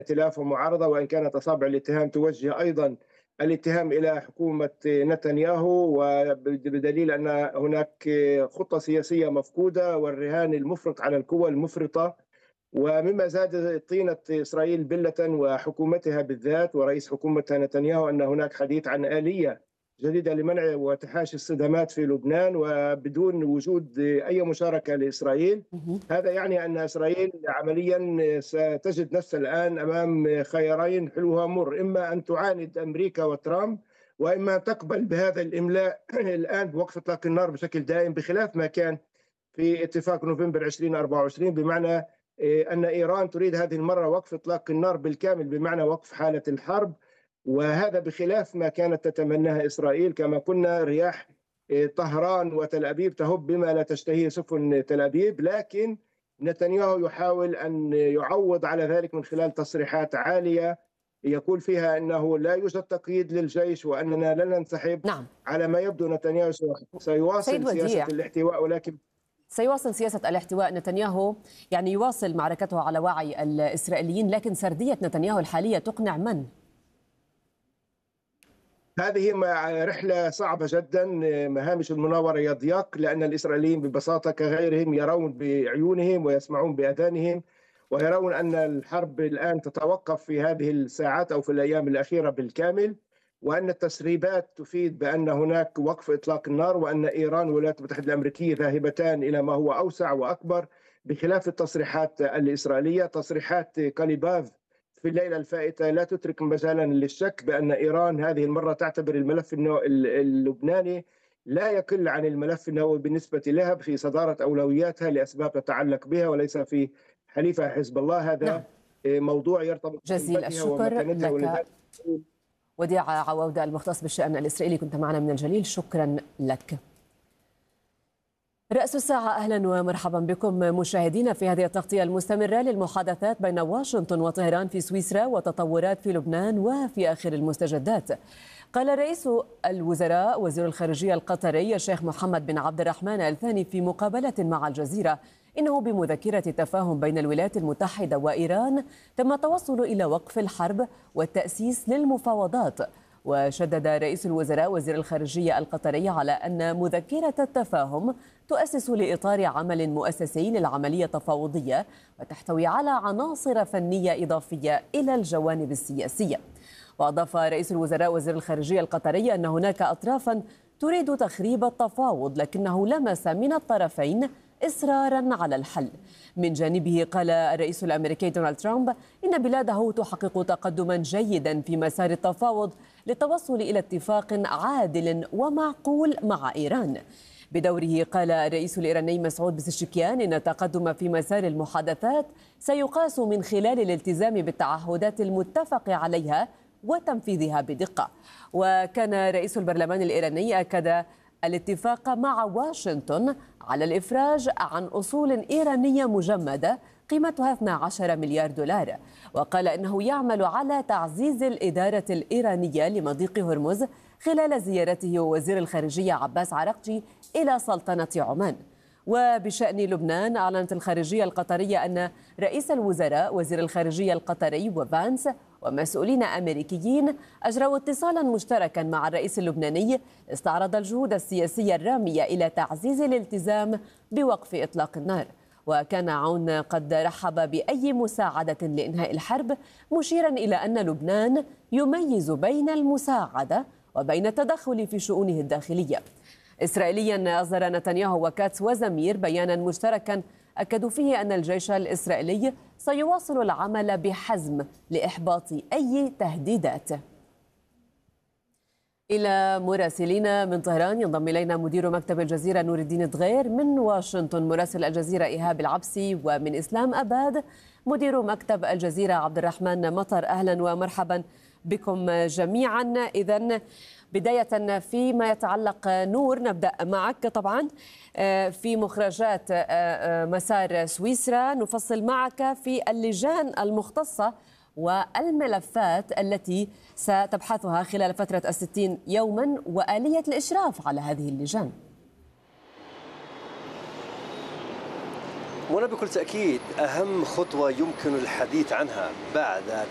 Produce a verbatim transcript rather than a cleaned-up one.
ائتلاف ومعارضة، وإن كانت أصابع الاتهام توجه أيضا الاتهام إلى حكومة نتنياهو، وبدليل أن هناك خطة سياسية مفقودة والرهان المفرط على القوى المفرطة. ومما زاد طينة إسرائيل بلة وحكومتها بالذات ورئيس حكومتها نتنياهو أن هناك حديث عن آلية جديدة لمنع وتحاشي الصدامات في لبنان وبدون وجود أي مشاركة لإسرائيل. هذا يعني أن إسرائيل عمليا ستجد نفسها الآن أمام خيارين حلوها مر، إما أن تعاند أمريكا وترامب، وإما أن تقبل بهذا الإملاء الآن بوقف إطلاق النار بشكل دائم، بخلاف ما كان في اتفاق نوفمبر ألفين وأربعة وعشرين، بمعنى أن إيران تريد هذه المرة وقف إطلاق النار بالكامل، بمعنى وقف حالة الحرب، وهذا بخلاف ما كانت تتمناه إسرائيل. كما قلنا رياح طهران وتل أبيب تهب بما لا تشتهيه سفن تل أبيب، لكن نتنياهو يحاول أن يعوض على ذلك من خلال تصريحات عالية يقول فيها أنه لا يوجد تقييد للجيش وأننا لن ننسحب. نعم. على ما يبدو نتنياهو سيواصل سياسة الاحتواء، ولكن سيواصل سياسة الاحتواء. نتنياهو يعني يواصل معركته على وعي الإسرائيليين، لكن سردية نتنياهو الحالية تقنع من؟ هذه رحلة صعبة جدا، مهامش المناورة يضيق، لأن الإسرائيليين ببساطة كغيرهم يرون بعيونهم ويسمعون بأذانهم، ويرون أن الحرب الآن تتوقف في هذه الساعات أو في الأيام الأخيرة بالكامل، وأن التسريبات تفيد بأن هناك وقف إطلاق النار، وأن إيران والولايات المتحدة الأمريكية ذاهبتان إلى ما هو أوسع وأكبر، بخلاف التصريحات الإسرائيلية. تصريحات كاليباف في الليلة الفائتة لا تترك مجالا للشك بأن إيران هذه المرة تعتبر الملف اللبناني لا يقل عن الملف النووي بالنسبة لها في صدارة أولوياتها لأسباب تتعلق بها وليس في حليفها حزب الله. هذا نعم. موضوع يرتبط جزيل الشكر لك وديع عوودة المختص بالشأن الإسرائيلي، كنت معنا من الجليل، شكرا لك. رأس الساعة، أهلا ومرحبا بكم مشاهدينا في هذه التغطية المستمرة للمحادثات بين واشنطن وطهران في سويسرا وتطورات في لبنان وفي آخر المستجدات. قال رئيس الوزراء وزير الخارجية القطري الشيخ محمد بن عبد الرحمن آل ثاني في مقابلة مع الجزيرة إنه بمذكرة تفاهم بين الولايات المتحدة وإيران تم التوصل إلى وقف الحرب والتأسيس للمفاوضات. وشدد رئيس الوزراء وزير الخارجية القطري على أن مذكرة التفاهم تؤسس لإطار عمل مؤسسي للعملية التفاوضية وتحتوي على عناصر فنية إضافية إلى الجوانب السياسية. وأضاف رئيس الوزراء وزير الخارجية القطري أن هناك أطرافا تريد تخريب التفاوض، لكنه لمس من الطرفين إصرارا على الحل. من جانبه قال الرئيس الأمريكي دونالد ترامب إن بلاده تحقق تقدما جيدا في مسار التفاوض للتوصل إلى اتفاق عادل ومعقول مع إيران. بدوره قال الرئيس الإيراني مسعود بزشكيان إن التقدم في مسار المحادثات سيقاس من خلال الالتزام بالتعهدات المتفق عليها وتنفيذها بدقة. وكان رئيس البرلمان الإيراني أكد الاتفاق مع واشنطن على الإفراج عن أصول إيرانية مجمدة قيمتها اثني عشر مليار دولار، وقال إنه يعمل على تعزيز الإدارة الإيرانية لمضيق هرمز خلال زيارته وزير الخارجية عباس عراقجي إلى سلطنة عمان. وبشأن لبنان، أعلنت الخارجية القطرية أن رئيس الوزراء وزير الخارجية القطري وفانس ومسؤولين أمريكيين أجروا اتصالا مشتركا مع الرئيس اللبناني استعرض الجهود السياسية الرامية إلى تعزيز الالتزام بوقف إطلاق النار. وكان عون قد رحب بأي مساعدة لإنهاء الحرب، مشيرا إلى أن لبنان يميز بين المساعدة وبين التدخل في شؤونه الداخلية. إسرائيليا أصدر نتنياهو وكاتس وزمير بيانا مشتركا أكدوا فيه أن الجيش الإسرائيلي سيواصل العمل بحزم لإحباط أي تهديدات. إلى مراسلين من طهران ينضم إلينا مدير مكتب الجزيرة نور الدين دغير، من واشنطن مراسل الجزيرة إيهاب العبسي، ومن إسلام أباد مدير مكتب الجزيرة عبد الرحمن مطر. أهلا ومرحبا بكم جميعا. إذن بداية فيما يتعلق نور، نبدأ معك طبعا في مخرجات مسار سويسرا، نفصل معك في اللجان المختصة والملفات التي ستبحثها خلال فترة الستين يوما وآلية الإشراف على هذه اللجان. وأنا بكل تأكيد أهم خطوة يمكن الحديث عنها بعد